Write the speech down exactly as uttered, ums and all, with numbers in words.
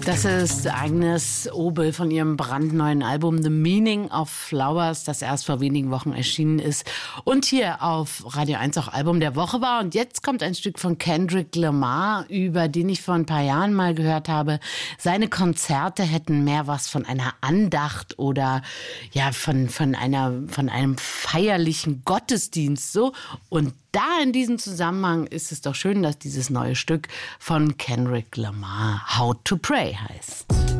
Das ist Agnes Obel von ihrem brandneuen Album The Meaning of Flowers, das erst vor wenigen Wochen erschienen ist und hier auf Radio eins auch Album der Woche war. Und jetzt kommt ein Stück von Kendrick Lamar, über den ich vor ein paar Jahren mal gehört habe. Seine Konzerte hätten mehr was von einer Andacht oder ja von, von, einer, von einem feierlichen Gottesdienst so. Und da in diesem Zusammenhang ist es doch schön, dass dieses neue Stück von Kendrick Lamar How to Pray heißt.